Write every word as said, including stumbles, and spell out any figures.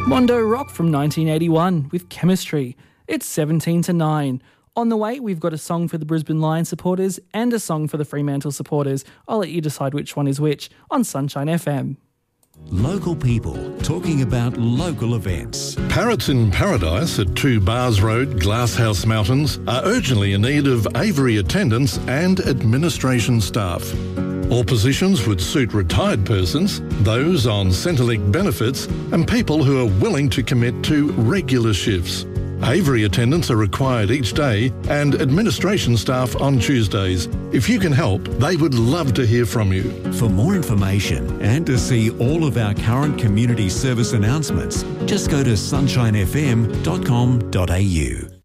Mondo Rock from nineteen eighty-one with Chemistry. It's seventeen to nine. On the way, we've got a song for the Brisbane Lions supporters and a song for the Fremantle supporters. I'll let you decide which one is which on Sunshine F M. Local people talking about local events. Parrots in Paradise at two Bars Road, Glasshouse Mountains are urgently in need of aviary attendants and administration staff. All positions would suit retired persons, those on Centrelink benefits, and people who are willing to commit to regular shifts. Aviary attendants are required each day and administration staff on Tuesdays. If you can help, they would love to hear from you. For more information and to see all of our current community service announcements, just go to sunshine f m dot com dot a u.